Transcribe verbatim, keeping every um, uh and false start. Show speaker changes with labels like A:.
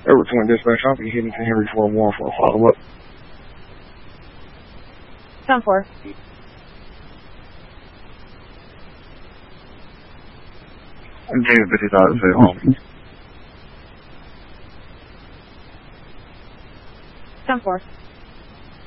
A: Edward Twin Dispatch, I'll be heading to Henry four one for a follow-up.
B: ten four.
A: I'm James fifty-five, say home.
B: ten four.